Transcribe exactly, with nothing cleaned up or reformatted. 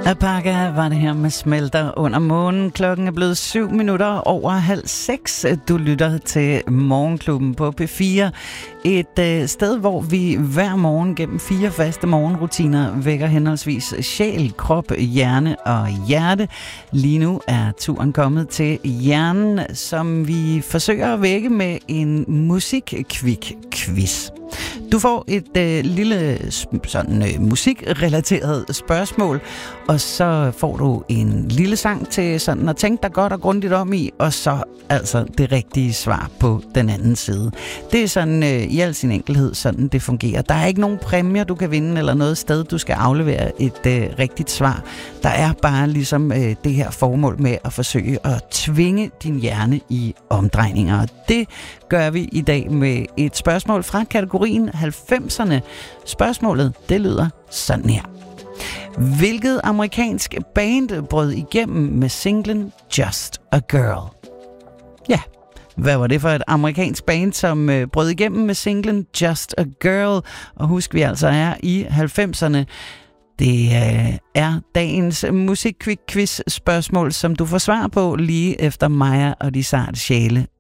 Apaga var det her med Smelter under månen. Klokken er blevet syv minutter over halv seks. Du lytter til Morgenklubben på P fire. Et øh, sted, hvor vi hver morgen gennem fire faste morgenrutiner vækker henholdsvis sjæl, krop, hjerne og hjerte. Lige nu er turen kommet til hjernen, som vi forsøger at vække med en musikkvik-quiz. Du får et øh, lille sådan øh, musikrelateret spørgsmål, og så får du en lille sang til sådan at tænke dig godt og grundigt om i, og så altså det rigtige svar på den anden side. Det er sådan øh, i al sin enkelhed sådan det fungerer. Der er ikke nogen præmier du kan vinde eller noget sted du skal aflevere et øh, rigtigt svar. Der er bare ligesom øh, det her formål med at forsøge at tvinge din hjerne i omdrejninger. Og det gør vi i dag med et spørgsmål fra kategorien halvfemserne. Spørgsmålet, det lyder sådan her. Hvilket amerikansk band brød igennem med singlen Just a Girl? Ja, hvad var det for et amerikansk band, som øh, brød igennem med singlen Just a Girl? Og husk, vi altså er i halvfemserne. Det øh, er dagens musikquiz-spørgsmål, som du får svar på lige efter Maja og de sarte sjæle